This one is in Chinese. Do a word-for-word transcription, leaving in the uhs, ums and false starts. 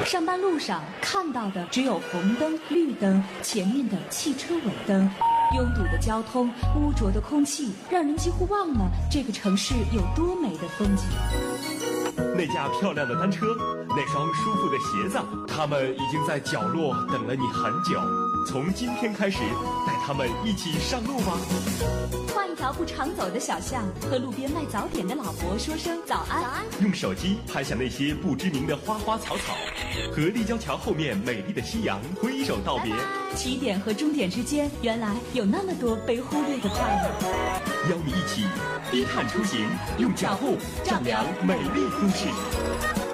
上班路上看到的只有红灯、绿灯，前面的汽车尾灯。拥堵的交通，污浊的空气，让人几乎忘了这个城市有多美的风景。 那架漂亮的单车，那双舒服的鞋子，他们已经在角落等了你很久。从今天开始，带他们一起上路吧。 换一条不常走的小巷，和路边卖早点的老伯说声早安。早安。 用手机拍下那些不知名的花花草草，和立交桥后面美丽的夕阳挥手道别。 起点和终点之间，原来有那么多被忽略的快乐。 邀你一起低碳出行，用脚步丈量美丽都市。